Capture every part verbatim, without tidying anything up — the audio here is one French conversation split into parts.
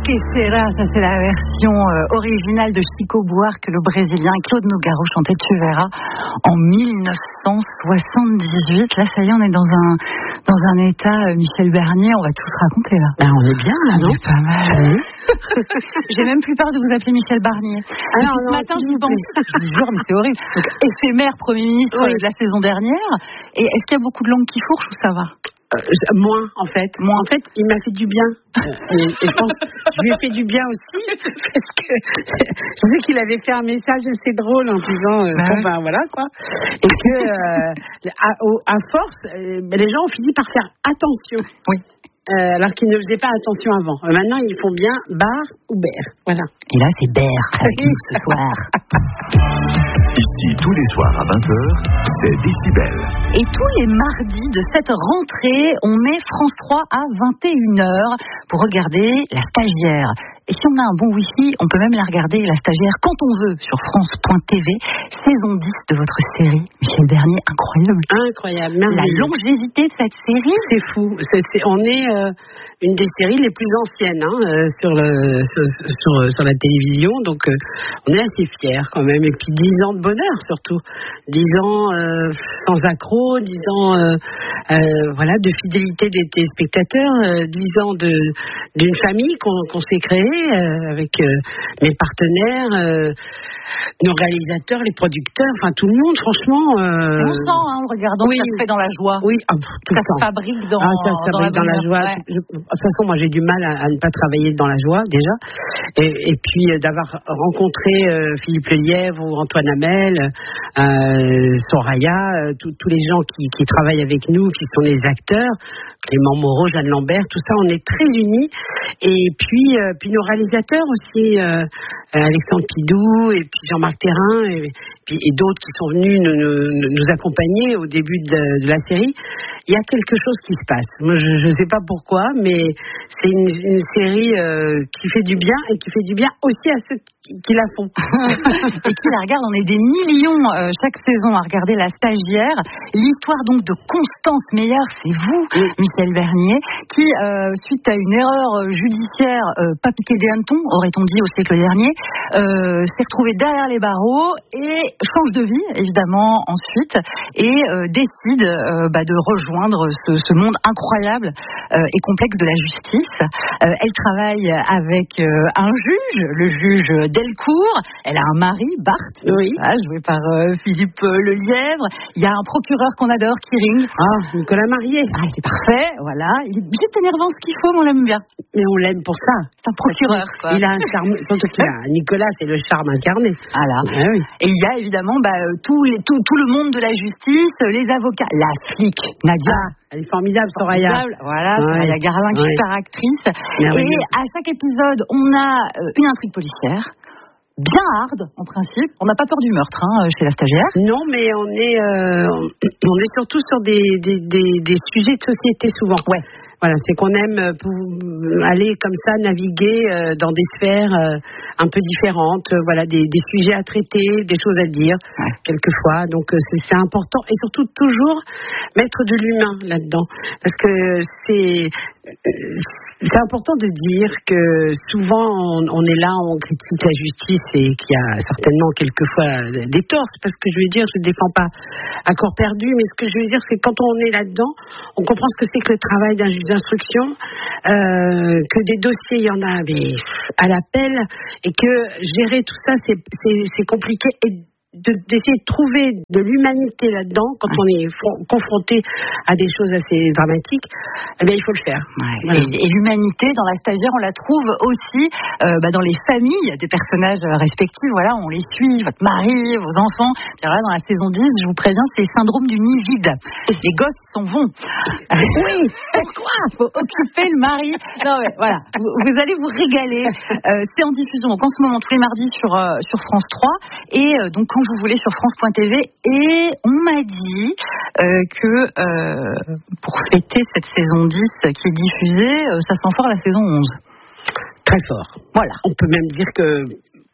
que sera, ça c'est la version euh, originale de Chico Buarque, le Brésilien, et Claude Nougaro chantait Tu verras en dix-neuf cent soixante-dix-huit. Là, ça y est, on est dans un dans un état, euh, Michel Bernier, on va tout se raconter là. Ben, on est bien là, non? C'est pas mal. Oui. J'ai même plus peur de vous appeler Michel Barnier. Ah non, ce non, matin, je pense, je vous jure, mais c'est horrible. Donc, éphémère Premier ministre oui. de la saison dernière. Et est-ce qu'il y a beaucoup de langues qui fourchent ou ça va? Euh, moins en fait. Moins. En fait, il m'a fait du bien. Euh, et, et je pense que je lui ai fait du bien aussi parce que je sais qu'il avait fait un message assez drôle en disant euh, bah, bon ben voilà quoi. Et que euh, à, à force, euh, les gens ont fini par faire attention. Oui. Euh, alors qu'ils ne faisaient pas attention avant. Euh, maintenant, ils font bien bar ou bear. Voilà. Et là, c'est bear avec nous ce soir. Ici, tous les soirs à vingt heures, c'est Décibel. Et tous les mardis de cette rentrée, on met France trois à vingt et une heures pour regarder La Stagiaire. Et si on a un bon wifi, on peut même la regarder, La Stagiaire, quand on veut, sur France point T V, saison dix de votre série. Michel Bernier, incroyable. Incroyable, merveilleux. La longévité de cette série. C'est fou. C'est, c'est, on est euh, une des séries les plus anciennes hein, euh, sur, le, sur, sur, sur la télévision, donc euh, on est assez fiers quand même. Et puis dix ans de bonheur surtout. dix ans euh, sans accroc, dix ans euh, euh, voilà, de fidélité des téléspectateurs, euh, dix ans de, d'une famille qu'on, qu'on s'est créée. Euh, avec euh, mes partenaires, euh, nos réalisateurs, les producteurs, enfin tout le monde, franchement. Euh... On sent, hein, en regardant, oui, ça se fait dans la joie. Oui, oh, tout ça le se temps. fabrique dans, ah, ça se dans, fabrique la, dans la joie. Ouais. Je, de toute façon, moi j'ai du mal à, à ne pas travailler dans la joie déjà. Et, et puis euh, d'avoir rencontré euh, Philippe Lelièvre ou Antoine Hamel, euh, Soraya, euh, tous les gens qui, qui travaillent avec nous, qui sont les acteurs. Clément Moreau, Jeanne Lambert, tout ça, on est très unis. Et puis, euh, puis nos réalisateurs aussi, euh, Alexandre Pidou et puis Jean-Marc Thérin et, puis, et d'autres qui sont venus nous, nous, nous accompagner au début de, de la série. Il y a quelque chose qui se passe. Moi, je ne sais pas pourquoi, mais c'est une, une série euh, qui fait du bien et qui fait du bien aussi à ceux qui, qui la font. Et qui la regardent. On est des millions euh, chaque saison à regarder La Stagiaire. L'histoire donc de Constance Meyer, c'est vous, oui. Michel Bernier, qui, euh, suite à une erreur judiciaire, euh, pas piqué des hannetons, aurait-on dit au siècle dernier, euh, s'est retrouvé derrière les barreaux et change de vie, évidemment, ensuite, et euh, décide euh, bah, de rejoindre Ce, ce monde incroyable euh, et complexe de la justice. Euh, elle travaille avec euh, un juge, le juge Delcourt. Elle a un mari, Bart, oui. ah, joué par euh, Philippe euh, Lelièvre. Il y a un procureur qu'on adore, Kiring. Ah, Nicolas Marié. Ah, c'est parfait, voilà. Il est bien énervant ce qu'il faut, mais on l'aime bien. Mais on l'aime pour ça. C'est un procureur, quoi. Il a un charme. Surtout qu'il a, Nicolas, c'est le charme incarné. Voilà. Ah, oui. Et il y a évidemment bah, tout, les, tout, tout le monde de la justice, les avocats, la flic, Nadia. Ah, elle est formidable, Soraya. Voilà, ouais. Soraya Garlin, qui est ouais. super actrice. Merveilleux. Et à chaque épisode, on a euh, une intrigue policière. Bien hard, en principe. On n'a pas peur du meurtre hein, chez La Stagiaire. Non, mais on est, euh, on est surtout sur des, des, des, des sujets de société souvent. Ouais. Voilà, c'est qu'on aime aller comme ça, naviguer dans des sphères un peu différentes, voilà, des, des sujets à traiter, des choses à dire, ouais. quelquefois. Donc c'est, c'est important et surtout toujours mettre de l'humain là-dedans, parce que c'est c'est important de dire que souvent on, on est là, on critique la justice et qu'il y a certainement quelquefois des torts. C'est pas ce que je veux dire, je ne défends pas à corps perdu, mais ce que je veux dire, c'est que quand on est là-dedans, on comprend ce que c'est que le travail d'un juge d'instruction, euh, que des dossiers, il y en a mais, à l'appel, et que gérer tout ça, c'est, c'est, c'est compliqué. Et De, d'essayer de trouver de l'humanité là-dedans quand on est fr- confronté à des choses assez dramatiques, eh bien il faut le faire. Ouais. Voilà. Et, et l'humanité dans La Stagiaire, on la trouve aussi euh, bah, dans les familles des personnages respectifs. Voilà, on les suit, votre mari, vos enfants. Puis là, dans la saison dix, je vous préviens, c'est le syndrome du nid vide. Les gosses s'en vont. Oui, pourquoi ? Il faut occuper le mari. Non mais voilà, vous, vous allez vous régaler. Euh, c'est en diffusion donc en ce moment tous les mardis sur euh, sur France trois et euh, donc quand vous voulez sur France point T V. Et on m'a dit euh, que euh, pour fêter cette saison dix qui est diffusée, euh, ça sent fort la saison onze. Très fort. Voilà. On peut même dire que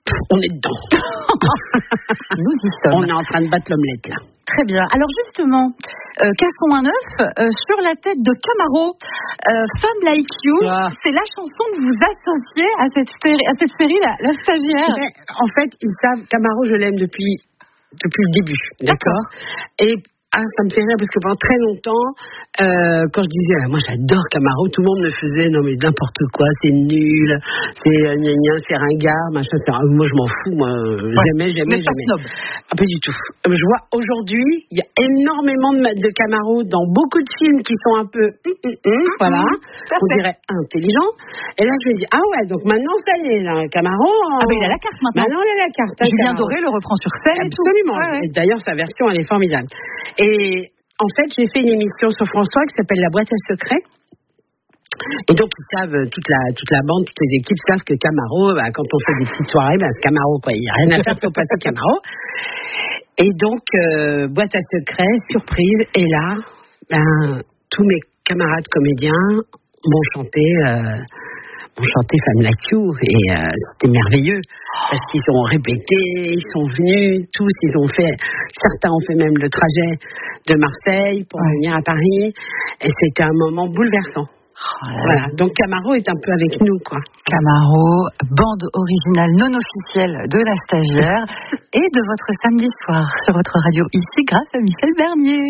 On est dedans. Nous y sommes. On est en train de battre l'omelette là. Très bien. Alors justement, euh, cassons un œuf euh, sur la tête de Camaro. Euh, Femme Like You, ah. c'est la chanson que vous associez à cette série, à cette série la, la stagiaire. Mais, en fait, ils savent, Camaro, je l'aime depuis depuis le début, d'accord. Et ah, ça me fait rire parce que pendant très longtemps, euh, quand je disais, ah, moi j'adore Camaro, tout le monde me faisait, non mais n'importe quoi, c'est nul, c'est euh, gna gna, c'est ringard, machin, c'est, moi je m'en fous, moi, ouais. jamais, jamais, jamais. Snob. Ah, pas du tout. Je vois aujourd'hui, il y a énormément de, de Camaro dans beaucoup de films qui sont un peu, hum, hum, hum, mmh, voilà, mmh, on dirait intelligents. Et là je me dis, ah ouais, donc maintenant ça y est, là, Camaro. Ah ben il a la carte maintenant. Maintenant il a la carte. Hein, Julien Doré le reprend sur scène. Absolument. Et, tout. Ouais, ouais. Et d'ailleurs sa version elle est formidable. Et en fait, j'ai fait une émission sur François qui s'appelle La Boîte à Secrets. Et donc, ils savent, toute la, toute la bande, toutes les équipes savent que Camaro, bah, quand on fait des petites soirées, bah, c'est Camaro, quoi. Il n'y a rien à faire pour passer Camaro. Et donc, euh, Boîte à Secrets, surprise. Et là, ben, tous mes camarades comédiens m'ont chanté... Euh, ont chanté Femme Like You et euh, c'était merveilleux parce qu'ils ont répété, ils sont venus tous, ils ont fait, certains ont fait même le trajet de Marseille pour ouais. venir à Paris et c'était un moment bouleversant. Oh voilà, donc Camaro est un peu avec nous, quoi. Camaro, bande originale non officielle de la stagiaire et de votre samedi soir sur votre radio ici grâce à Michel Bernier.